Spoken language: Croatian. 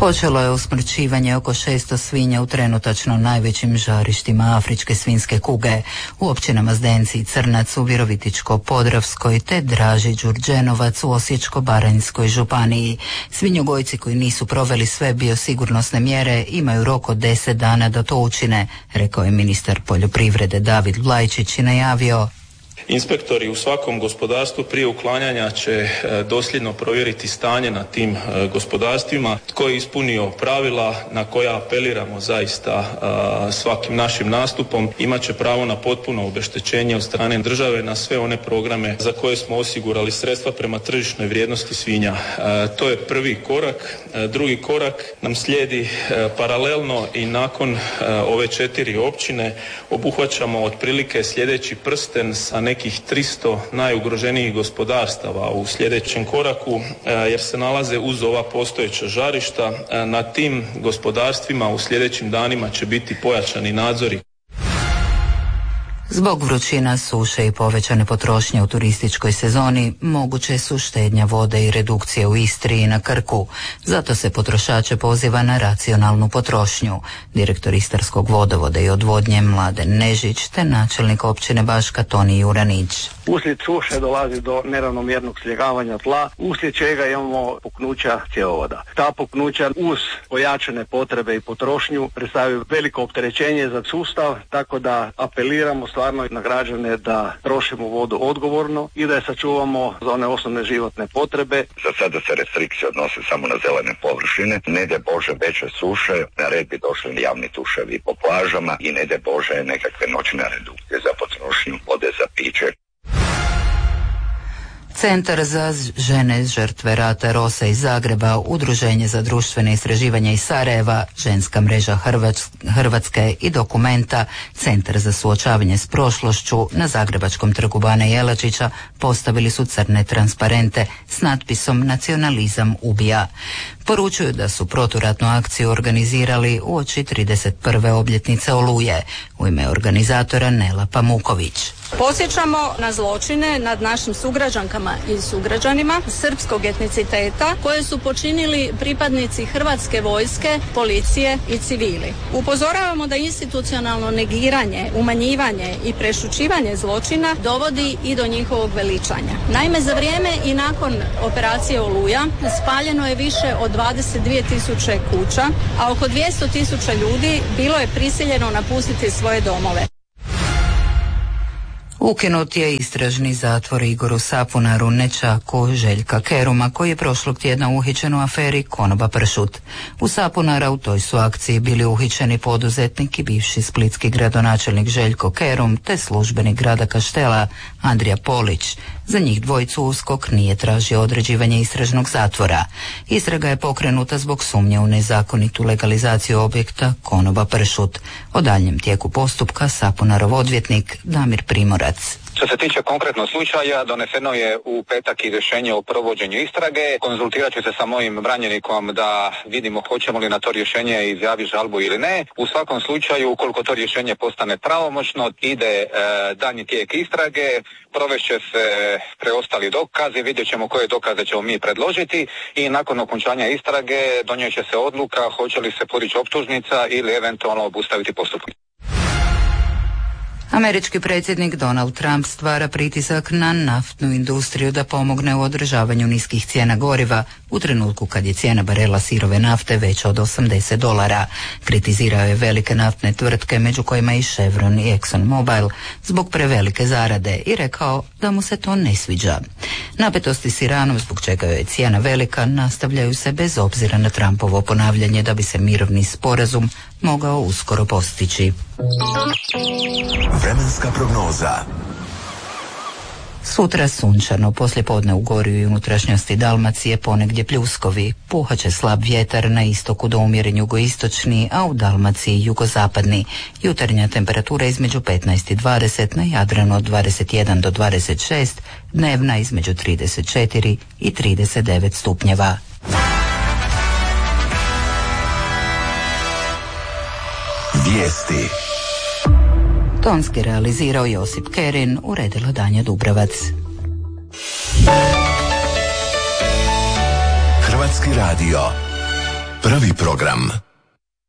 Počelo je usmrćivanje oko 600 svinja u trenutačno najvećim žarištima afričke svinjske kuge u općinama Zdenci i Crnac u Virovitičko-Podravskoj te Draži Đurđenovac u Osječko-baranjskoj županiji. Svinjogojci koji nisu proveli sve biosigurnosne mjere imaju rok od 10 dana da to učine, rekao je ministar poljoprivrede David Vlajčić i najavio: Inspektori u svakom gospodarstvu prije uklanjanja će dosljedno provjeriti stanje na tim gospodarstvima, tko je ispunio pravila na koja apeliramo zaista svakim našim nastupom, imat će pravo na potpuno obeštećenje od strane države na sve one programe za koje smo osigurali sredstva prema tržišnoj vrijednosti svinja. To je prvi korak. Drugi korak nam slijedi paralelno i nakon ove 4 općine obuhvaćamo otprilike sljedeći prsten sa nekih 300 najugroženijih gospodarstava u sljedećem koraku, jer se nalaze uz ova postojeća žarišta. Na tim gospodarstvima u sljedećim danima će biti pojačani nadzori. Zbog vrućina, suše i povećane potrošnje u turističkoj sezoni moguće su štednja vode i redukcije u Istri i na Krku. Zato se potrošače poziva na racionalnu potrošnju. Direktor Istarskog vodovoda i odvodnje Mladen Nežić te načelnik općine Baška Toni Juranić. Uslijed suše dolazi do neravnomjernog sljegavanja tla, uslijed čega imamo puknuća cjevovoda. Ta puknuća uz pojačane potrebe i potrošnju predstavljaju veliko opterećenje za sustav, tako da apeliramo stvarno na građane da trošimo vodu odgovorno i da je sačuvamo za one osnovne životne potrebe. Za sada se restrikcije odnose samo na zelene površine. Ne daj Bože veće suše, na red bi došli javni tuševi po plažama i ne daj Bože nekakve noćne redukcije za potrošnju vode za piće. Centar za žene žrtve rata Rosa iz Zagreba, Udruženje za društvene istraživanja iz Sarajeva, Ženska mreža Hrvatske i Dokumenta, Centar za suočavanje s prošlošću na Zagrebačkom trgu Bana Jelačića postavili su crne transparente s natpisom Nacionalizam ubija. Poručuju da su proturatnu akciju organizirali uoči 31. obljetnice Oluje. U ime organizatora Nela Pamuković. Podsjećamo na zločine nad našim sugrađankama i sugrađanima srpskog etniciteta koje su počinili pripadnici Hrvatske vojske, policije i civili. Upozoravamo da institucionalno negiranje, umanjivanje i prešućivanje zločina dovodi i do njihovog veličanja. Naime, za vrijeme i nakon operacije Oluja spaljeno je više od 22.000 kuća, a oko 200.000 ljudi bilo je prisiljeno napustiti svoje domove. Ukinut je istražni zatvor Igoru Sapunaru, nečaku Željka Keruma, koji je prošlog tjedna uhićen u aferi Konoba pršut. U Sapunara u toj su akciji bili uhićeni poduzetnik i bivši splitski gradonačelnik Željko Kerum te službenik grada Kaštela Andrija Polić. Za njih dvojicu USKOK nije tražio određivanje istražnog zatvora. Istraga je pokrenuta zbog sumnje u nezakonitu legalizaciju objekta Konoba pršut. O daljnjem tijeku postupka Sapunarov odvjetnik Damir Primorac. Što se tiče konkretnog slučaja, doneseno je u petak i rješenje o provođenju istrage. Konzultirat ću se sa mojim branjenikom da vidimo hoćemo li na to rješenje izjaviti žalbu ili ne. U svakom slučaju, ukoliko to rješenje postane pravomoćno, ide daljnji tijek istrage, provešće se preostali dokazi, vidjet ćemo koje dokaze ćemo mi predložiti i nakon okončanja istrage donijet će se odluka hoće li se podići optužnica ili eventualno obustaviti postupak. Američki predsjednik Donald Trump stvara pritisak na naftnu industriju da pomogne u održavanju niskih cijena goriva u trenutku kad je cijena barela sirove nafte veća od $80. Kritizirao je velike naftne tvrtke, među kojima i Chevron i ExxonMobil, zbog prevelike zarade i rekao da mu se to ne sviđa. Napetosti s Iranom, zbog čega je cijena velika, nastavljaju se bez obzira na Trumpovo ponavljanje da bi se mirovni sporazum mogao uskoro postići. Vremenska prognoza. Sutra sunčano, poslijepodne u gorju i unutrašnjosti Dalmacije ponegdje pljuskovi. Puhat će slab vjetar na istoku do umjeren jugoistočni, a u Dalmaciji jugozapadni. Jutarnja temperatura između 15 i 20, na Jadranu od 21 do 26, dnevna između 34 i 39 stupnjeva. Vijesti. Tonski realizirao Josip Kerin, uredila Danja Dubravac. Hrvatski radio. Prvi program.